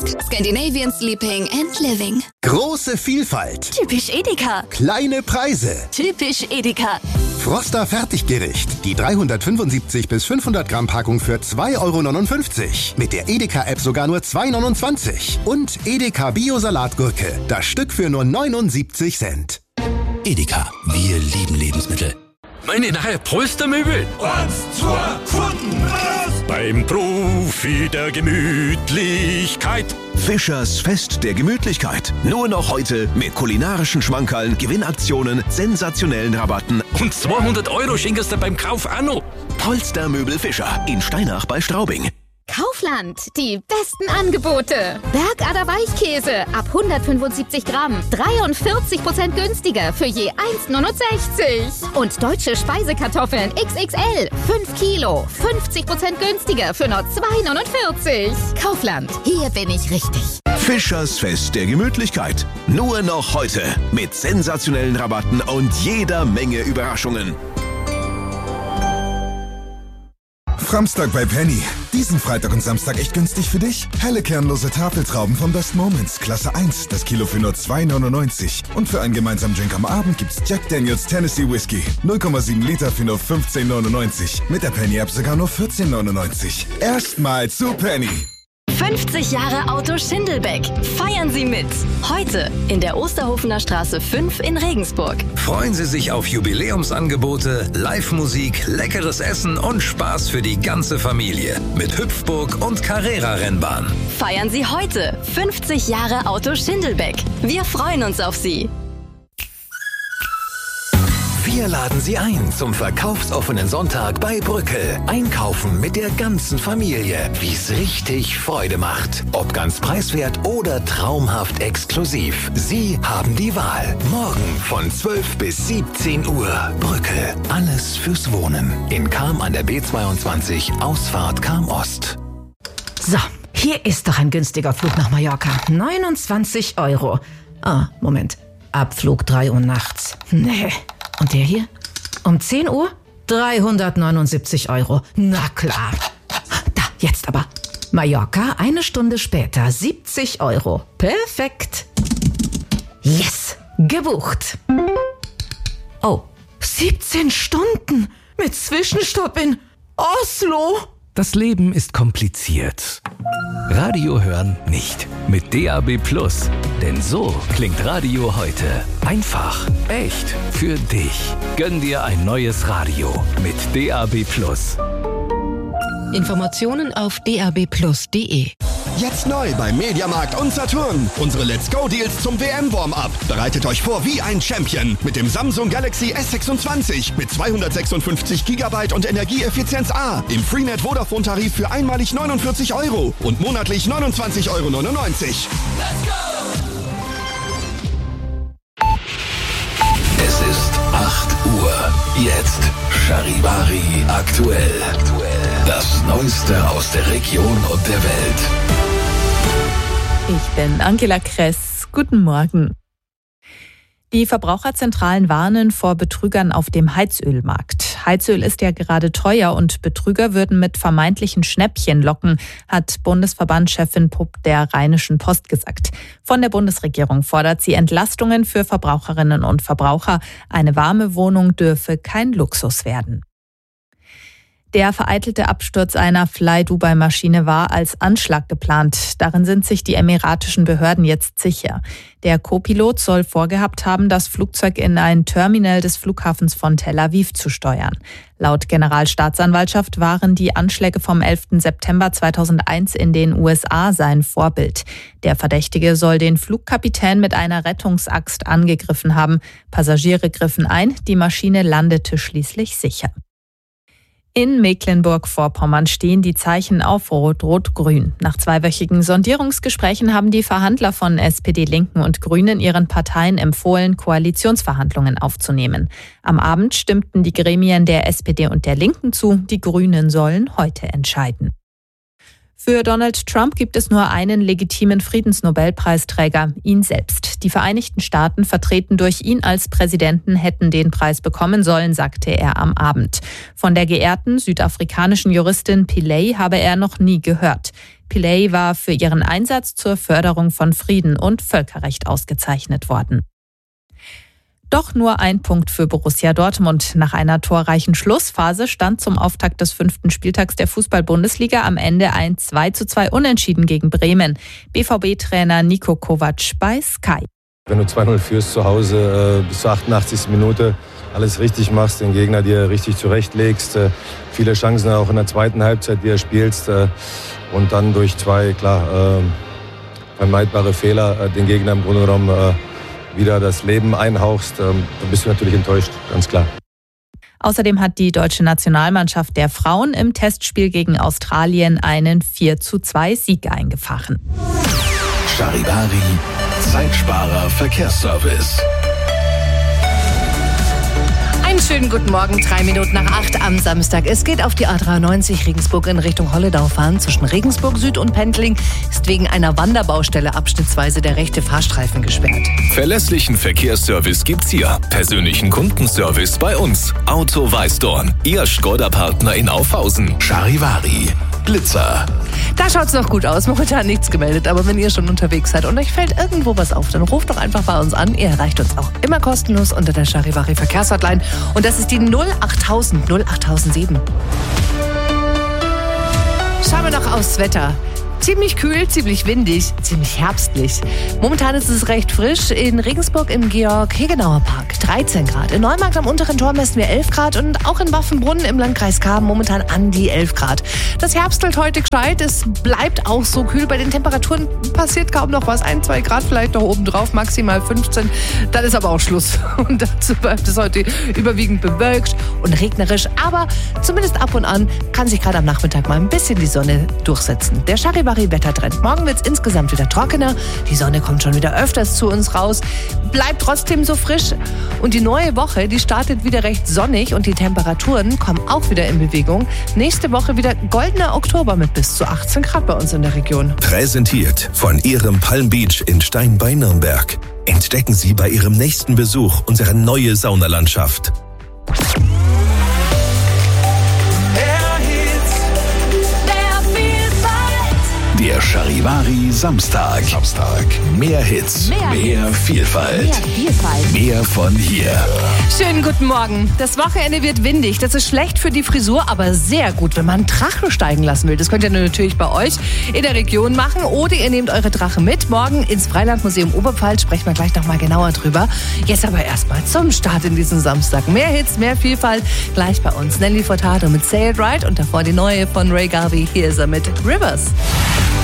Scandinavian Sleeping and Living. Große Vielfalt. Typisch Edeka. Kleine Preise. Typisch Edeka. Froster Fertiggericht. Die 375 bis 500 Gramm Packung für 2,59 €. Mit der Edeka-App sogar nur 2,29 €. Und Edeka Bio-Salatgurke. Das Stück für nur 79 Cent. Edeka. Wir lieben Lebensmittel. Meine neue Polstermöbel. Und zur Kunden. Beim Profi der Gemütlichkeit. Fischers Fest der Gemütlichkeit. Nur noch heute mit kulinarischen Schmankerln, Gewinnaktionen, sensationellen Rabatten. Und 200 € schenkst du beim Kauf auch noch. Polstermöbel Fischer in Steinach bei Straubing. Kaufland, die besten Angebote. Bergader Weichkäse ab 175 Gramm, 43% günstiger für je 1,69 €. Und deutsche Speisekartoffeln XXL, 5 Kilo, 50% günstiger für nur 2,49 €. Kaufland, hier bin ich richtig. Fischers Fest der Gemütlichkeit. Nur noch heute mit sensationellen Rabatten und jeder Menge Überraschungen. Framstag bei Penny. Diesen Freitag und Samstag echt günstig für dich? Helle kernlose Tafeltrauben von Best Moments, Klasse 1, das Kilo für nur 2,99 €. Und für einen gemeinsamen Drink am Abend gibt's Jack Daniels Tennessee Whiskey. 0,7 Liter für nur 15,99 €. Mit der Penny-App sogar nur 14,99 €. Erstmal zu Penny. 50 Jahre Auto Schindelbeck. Feiern Sie mit. Heute in der Osterhofener Straße 5 in Regensburg. Freuen Sie sich auf Jubiläumsangebote, Live-Musik, leckeres Essen und Spaß für die ganze Familie. Mit Hüpfburg und Carrera-Rennbahn. Feiern Sie heute 50 Jahre Auto Schindelbeck. Wir freuen uns auf Sie. Wir laden Sie ein zum verkaufsoffenen Sonntag bei Brückel. Einkaufen mit der ganzen Familie, wie es richtig Freude macht. Ob ganz preiswert oder traumhaft exklusiv. Sie haben die Wahl. Morgen von 12 bis 17 Uhr. Brückel. Alles fürs Wohnen. In Cham an der B22, Ausfahrt Cham Ost. So, hier ist doch ein günstiger Flug nach Mallorca. 29 €. Ah, Moment. Abflug 3 Uhr nachts. Nee. Und der hier? Um 10 Uhr? 379 €. Na klar. Da, jetzt aber. Mallorca, 1 Stunde später, 70 €. Perfekt. Yes, gebucht. Oh, 17 Stunden mit Zwischenstopp in Oslo. Das Leben ist kompliziert. Radio hören nicht. Mit DAB+. Denn so klingt Radio heute. Einfach, echt, für dich. Gönn dir ein neues Radio mit DAB+. Informationen auf dab+.de. Jetzt neu bei Mediamarkt und Saturn. Unsere Let's Go Deals zum WM-Warm-Up. Bereitet euch vor wie ein Champion mit dem Samsung Galaxy S26 mit 256 GB und Energieeffizienz A im Freenet Vodafone Tarif für einmalig 49 € und monatlich 29,99 €. Let's go! Es ist 8 Uhr. Jetzt Charivari aktuell. Das Neueste aus der Region und der Welt. Ich bin Angela Kress. Guten Morgen. Die Verbraucherzentralen warnen vor Betrügern auf dem Heizölmarkt. Heizöl ist ja gerade teuer und Betrüger würden mit vermeintlichen Schnäppchen locken, hat Bundesverbandschefin Pupp der Rheinischen Post gesagt. Von der Bundesregierung fordert sie Entlastungen für Verbraucherinnen und Verbraucher. Eine warme Wohnung dürfe kein Luxus werden. Der vereitelte Absturz einer Fly-Dubai-Maschine war als Anschlag geplant. Darin sind sich die emiratischen Behörden jetzt sicher. Der Co-Pilot soll vorgehabt haben, das Flugzeug in ein Terminal des Flughafens von Tel Aviv zu steuern. Laut Generalstaatsanwaltschaft waren die Anschläge vom 11. September 2001 in den USA sein Vorbild. Der Verdächtige soll den Flugkapitän mit einer Rettungsaxt angegriffen haben. Passagiere griffen ein, die Maschine landete schließlich sicher. In Mecklenburg-Vorpommern stehen die Zeichen auf Rot, Rot, Grün. Nach 2-wöchigen Sondierungsgesprächen haben die Verhandler von SPD, Linken und Grünen ihren Parteien empfohlen, Koalitionsverhandlungen aufzunehmen. Am Abend stimmten die Gremien der SPD und der Linken zu. Die Grünen sollen heute entscheiden. Für Donald Trump gibt es nur einen legitimen Friedensnobelpreisträger, ihn selbst. Die Vereinigten Staaten, vertreten durch ihn als Präsidenten, hätten den Preis bekommen sollen, sagte er am Abend. Von der geehrten südafrikanischen Juristin Pillay habe er noch nie gehört. Pillay war für ihren Einsatz zur Förderung von Frieden und Völkerrecht ausgezeichnet worden. Doch nur ein Punkt für Borussia Dortmund. Nach einer torreichen Schlussphase stand zum Auftakt des 5. Spieltags der Fußball-Bundesliga am Ende ein 2:2 Unentschieden gegen Bremen. BVB-Trainer Niko Kovac bei Sky. Wenn du 2-0 führst zu Hause bis zur 88. Minute, alles richtig machst, den Gegner dir richtig zurechtlegst, viele Chancen auch in der zweiten Halbzeit, die er spielst und dann durch zwei, vermeidbare Fehler den Gegner im Grunde genommen wieder das Leben einhauchst, dann bist du natürlich enttäuscht, ganz klar. Außerdem hat die deutsche Nationalmannschaft der Frauen im Testspiel gegen Australien einen 4:2 Sieg eingefahren. Charivari, Zeitsparer Verkehrsservice. Einen schönen guten Morgen, 3 Minuten nach 8 am Samstag. Es geht auf die A93 Regensburg in Richtung Holledau fahren. Zwischen Regensburg Süd und Pendling ist wegen einer Wanderbaustelle abschnittsweise der rechte Fahrstreifen gesperrt. Verlässlichen Verkehrsservice gibt's hier. Persönlichen Kundenservice bei uns. Auto Weißdorn, Ihr Škoda-Partner in Aufhausen. Charivari, Blitzer. Da schaut's noch gut aus. Momentan nichts gemeldet. Aber wenn ihr schon unterwegs seid und euch fällt irgendwo was auf, dann ruft doch einfach bei uns an. Ihr erreicht uns auch immer kostenlos unter der Charivari Verkehrshotline. Und das ist die 08000 08007. Schauen wir noch aufs Wetter. Ziemlich kühl, ziemlich windig, ziemlich herbstlich. Momentan ist es recht frisch. In Regensburg im Georg-Hegenauer Park 13 Grad. In Neumarkt am Unteren Tor messen wir 11 Grad und auch in Waffenbrunn im Landkreis Karben momentan an die 11 Grad. Das Herbstelt heute gescheit. Es bleibt auch so kühl. Bei den Temperaturen passiert kaum noch was. 1-2 Grad vielleicht noch oben drauf, maximal 15. Dann ist aber auch Schluss. Und dazu bleibt es heute überwiegend bewölkt und regnerisch. Aber zumindest ab und an kann sich gerade am Nachmittag mal ein bisschen die Sonne durchsetzen. Der Charivari-Wettertrend. Morgen wird es insgesamt wieder trockener. Die Sonne kommt schon wieder öfters zu uns raus. Bleibt trotzdem so frisch. Und die neue Woche, die startet wieder recht sonnig und die Temperaturen kommen auch wieder in Bewegung. Nächste Woche wieder goldener Oktober mit bis zu 18 Grad bei uns in der Region. Präsentiert von Ihrem Palm Beach in Stein bei Nürnberg. Entdecken Sie bei Ihrem nächsten Besuch unsere neue Saunalandschaft. Der Charivari Samstag. Mehr Hits, mehr Vielfalt. Mehr von hier. Schönen guten Morgen. Das Wochenende wird windig. Das ist schlecht für die Frisur, aber sehr gut, wenn man einen Drachen steigen lassen will. Das könnt ihr natürlich bei euch in der Region machen. Oder ihr nehmt eure Drachen mit. Morgen ins Freilandmuseum Oberpfalz. Sprechen wir gleich nochmal genauer drüber. Jetzt aber erstmal zum Start in diesem Samstag. Mehr Hits, mehr Vielfalt. Gleich bei uns Nelly Furtado mit Say It Right. Und davor die neue von Ray Garvey. Hier ist er mit Rivers.